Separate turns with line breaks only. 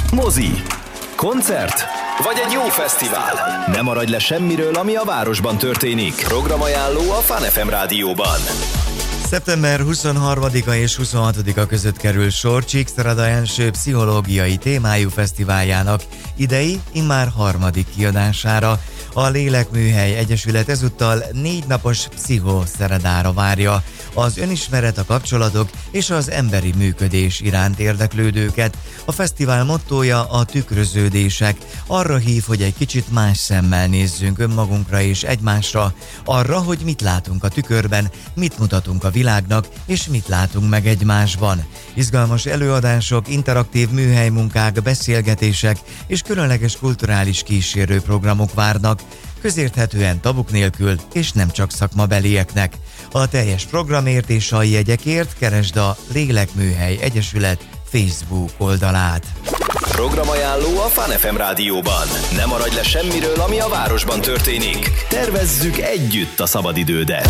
Mozi, koncert vagy egy jó fesztivál? Ne maradj le semmiről, ami a városban történik. Programajánló a Fun FM rádióban.
Szeptember 23-a és 26-a között kerül sor Csíkszereda első pszichológiai témájú fesztiváljának idei, immár harmadik kiadására. A Lélekműhely Egyesület ezúttal 4 napos pszichoszeredára várja az önismeret, a kapcsolatok és az emberi működés iránt érdeklődőket. A fesztivál mottója a tükröződések. Arra hív, hogy egy kicsit más szemmel nézzünk önmagunkra és egymásra, arra, hogy mit látunk a tükörben, mit mutatunk a világnak és mit látunk meg egymásban. Izgalmas előadások, interaktív műhelymunkák, beszélgetések és különleges kulturális kísérőprogramok várnak, közérthetően tabuk nélkül és nem csak szakmabelieknek. A teljes programért és a jegyekért keresd a Lélekműhely Egyesület Facebook oldalát.
Programajánló a Fun FM rádióban. Ne maradj le semmiről, ami a városban történik. Tervezzük együtt a szabadidődet.